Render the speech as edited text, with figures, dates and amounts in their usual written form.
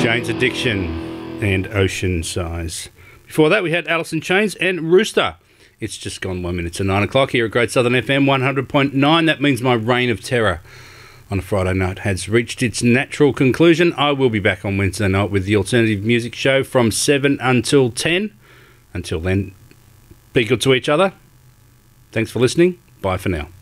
Jane's Addiction and Ocean Size. Before that, we had Alice in Chains and Rooster. It's just gone 1 minute to 9 o'clock here at Great Southern FM 100.9. That means my reign of terror on a Friday night has reached its natural conclusion. I will be back on Wednesday night with the Alternative Music Show from 7 until 10. Until then, be good to each other. Thanks for listening. Bye for now.